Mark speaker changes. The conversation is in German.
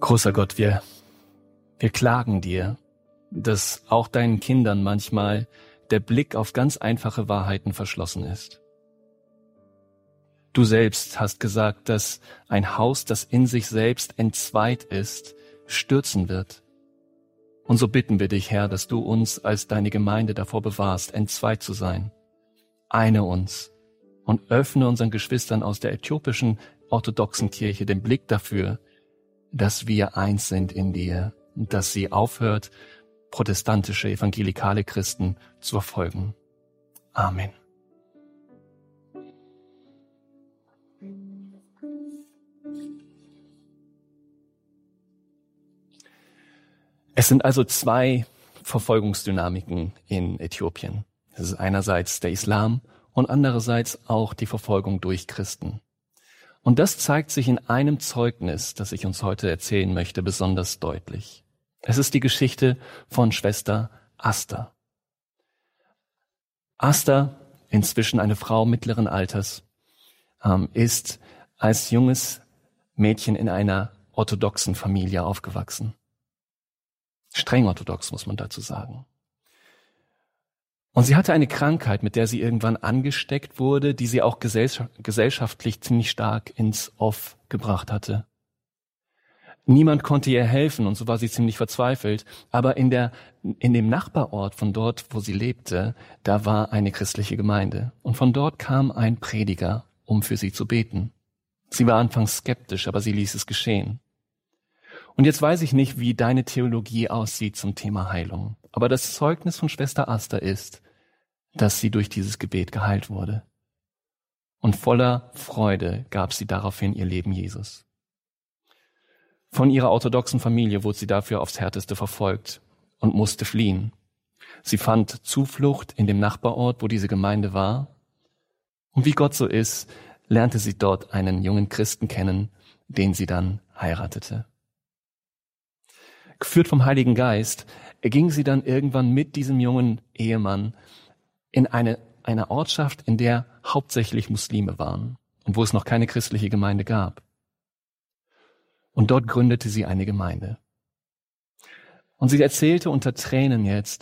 Speaker 1: Großer Gott, wir klagen dir, dass auch deinen Kindern manchmal der Blick auf ganz einfache Wahrheiten verschlossen ist. Du selbst hast gesagt, dass ein Haus, das in sich selbst entzweit ist, stürzen wird. Und so bitten wir dich, Herr, dass du uns als deine Gemeinde davor bewahrst, entzweit zu sein. Eine uns und öffne unseren Geschwistern aus der äthiopischen orthodoxen Kirche den Blick dafür, dass wir eins sind in dir und dass sie aufhört, protestantische, evangelikale Christen zu verfolgen. Amen. Es sind also zwei Verfolgungsdynamiken in Äthiopien. Es ist einerseits der Islam und andererseits auch die Verfolgung durch Christen. Und das zeigt sich in einem Zeugnis, das ich uns heute erzählen möchte, besonders deutlich. Es ist die Geschichte von Schwester Asta. Asta, inzwischen eine Frau mittleren Alters, ist als junges Mädchen in einer orthodoxen Familie aufgewachsen. Streng orthodox, muss man dazu sagen. Und sie hatte eine Krankheit, mit der sie irgendwann angesteckt wurde, die sie auch gesellschaftlich ziemlich stark ins Off gebracht hatte. Niemand konnte ihr helfen und so war sie ziemlich verzweifelt. Aber in dem Nachbarort von dort, wo sie lebte, da war eine christliche Gemeinde. Und von dort kam ein Prediger, um für sie zu beten. Sie war anfangs skeptisch, aber sie ließ es geschehen. Und jetzt weiß ich nicht, wie deine Theologie aussieht zum Thema Heilung. Aber das Zeugnis von Schwester Asta ist, dass sie durch dieses Gebet geheilt wurde. Und voller Freude gab sie daraufhin ihr Leben Jesus. Von ihrer orthodoxen Familie wurde sie dafür aufs Härteste verfolgt und musste fliehen. Sie fand Zuflucht in dem Nachbarort, wo diese Gemeinde war. Und wie Gott so ist, lernte sie dort einen jungen Christen kennen, den sie dann heiratete. Geführt vom Heiligen Geist ging sie dann irgendwann mit diesem jungen Ehemann in eine Ortschaft, in der hauptsächlich Muslime waren und wo es noch keine christliche Gemeinde gab. Und dort gründete sie eine Gemeinde. Und sie erzählte unter Tränen jetzt,